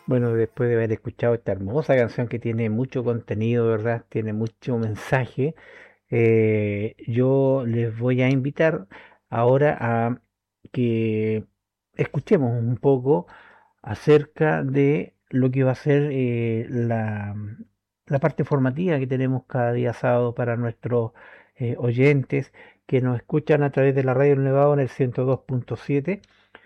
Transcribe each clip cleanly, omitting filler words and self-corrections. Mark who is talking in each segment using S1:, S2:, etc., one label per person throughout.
S1: Bueno, después de haber escuchado esta hermosa canción que tiene mucho contenido, ¿verdad? Tiene mucho mensaje, yo les voy a invitar ahora a que escuchemos un poco acerca de lo que va a ser la parte formativa que tenemos cada día sábado para nuestros oyentes que nos escuchan a través de la radio El Nevado en el 102.7.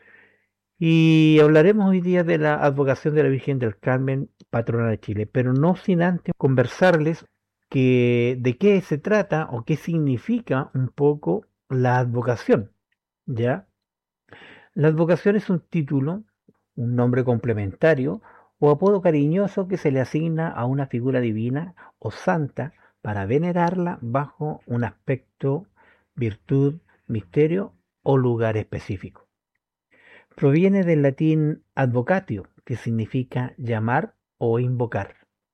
S1: Y hablaremos hoy día de la advocación de la Virgen del Carmen, patrona de Chile, pero no sin antes conversarles de qué se trata o qué significa un poco la advocación, ¿ya? La advocación es un título, un nombre complementario o apodo cariñoso que se le asigna a una figura divina o santa para venerarla bajo un aspecto, virtud, misterio o lugar específico. Proviene del latín advocatio, que significa llamar o invocar.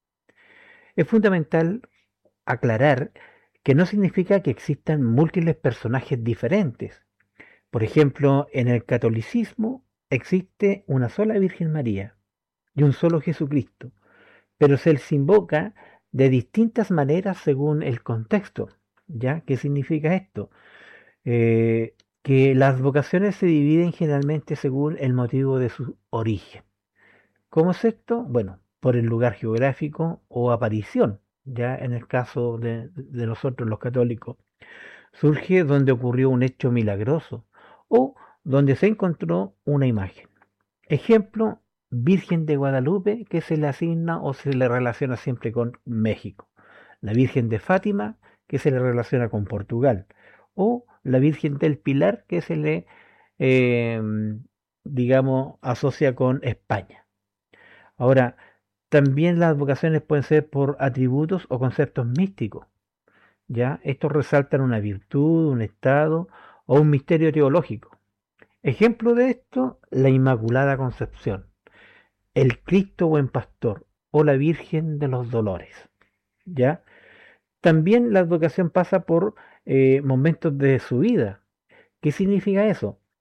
S1: Es fundamental aclarar que no significa que existan múltiples personajes diferentes. Por ejemplo, en el catolicismo existe una sola Virgen María y un solo Jesucristo, pero se les invoca de distintas maneras según el contexto. ¿Ya? ¿Qué significa esto? Eh, que las vocaciones se dividen generalmente según el motivo de su origen. ¿Cómo es esto? Bueno, por el lugar geográfico o aparición, ya en el caso de nosotros los católicos, surge donde ocurrió un hecho milagroso o donde se encontró una imagen. Ejemplo, Virgen de Guadalupe, que se le asigna o se le relaciona siempre con México. La Virgen de Fátima, que se le relaciona con Portugal. O la Virgen del Pilar, que se le, eh, digamos, asocia con España. Ahora, también las vocaciones pueden ser por atributos o conceptos místicos, ¿ya? Estos resaltan una virtud, un estado o un misterio teológico. Ejemplo de esto, la Inmaculada Concepción, el Cristo Buen Pastor o la Virgen de los Dolores, ¿ya? También la vocación pasa por momentos de su vida. ¿Qué significa eso?